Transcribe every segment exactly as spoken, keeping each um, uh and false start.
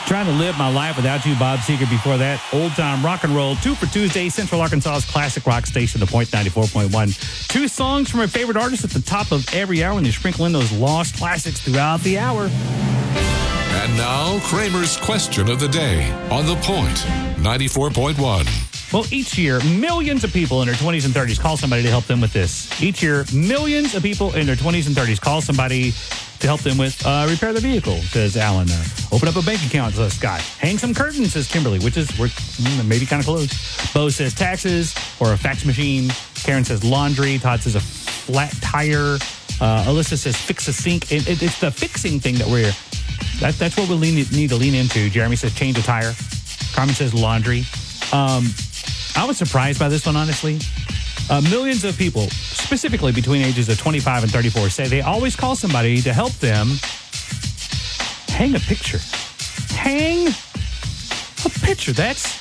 Trying to Live My Life Without You, Bob Seger. Before that, Old Time Rock and Roll. Two for Tuesday, Central Arkansas's classic rock station, The Point ninety-four point one. Two songs from my favorite artists at the top of every hour, and they sprinkle in those lost classics throughout the hour. And now, Kramer's question of the day on The Point ninety-four point one. Well, each year, millions of people in their twenties and thirties call somebody to help them with this. Each year, millions of people in their twenties and thirties call somebody to help them with uh, repair their vehicle, says Alan. Uh, open up a bank account, says Scott. Hang some curtains, says Kimberly, which is we're mm, maybe kind of close. Bo says taxes or a fax machine. Karen says laundry. Todd says a flat tire. Uh, Alyssa says fix a sink. It, it, it's the fixing thing that we're, that, that's what we lean, need to lean into. Jeremy says change a tire. Carmen says laundry. Um, I was surprised by this one, honestly. Uh, millions of people, specifically between ages of twenty-five and thirty-four, say they always call somebody to help them hang a picture. Hang a picture. That's,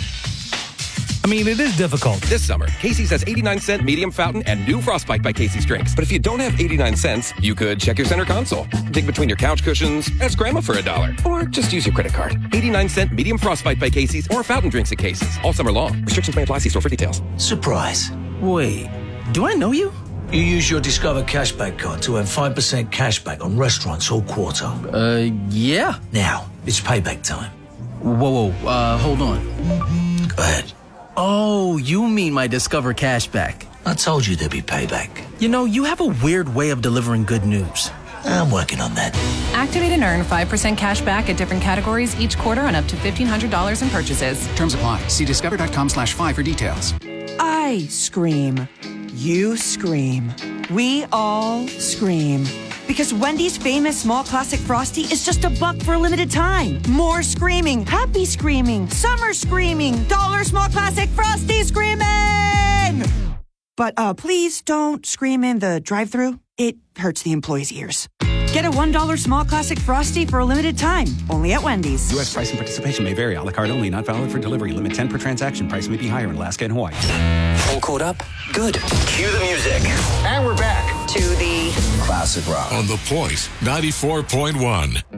I mean, it is difficult. This summer, Casey's has eighty-nine cent medium fountain and new Frostbite by Casey's drinks. But if you don't have eighty-nine cents, you could check your center console, dig between your couch cushions, ask Grandma for a dollar, or just use your credit card. eighty-nine cent medium Frostbite by Casey's or fountain drinks at Casey's all summer long. Restrictions may apply. See store for details. Surprise. Wait, do I know you? You use your Discover Cashback card to earn five percent cashback on restaurants all quarter. Uh, yeah. Now, it's payback time. Whoa, whoa, uh, hold on. Go ahead. Oh, you mean my Discover Cashback. I told you there'd be payback. You know, you have a weird way of delivering good news. I'm working on that. Activate and earn five percent cash back at different categories each quarter on up to fifteen hundred dollars in purchases. Terms apply. See discover.com slash five for details. I scream. You scream. We all scream. Because Wendy's famous small classic Frosty is just a buck for a limited time. More screaming, happy screaming, summer screaming, dollar small classic Frosty screaming! But uh, please don't scream in the drive-thru. It hurts the employees' ears. Get a one dollar small classic Frosty for a limited time. Only at Wendy's. U S price and participation may vary. A la carte only. Not valid for delivery. Limit ten per transaction. Price may be higher in Alaska and Hawaii. All caught up? Good. Cue the music. And we're back To the Classic rock. On The Point ninety-four point one.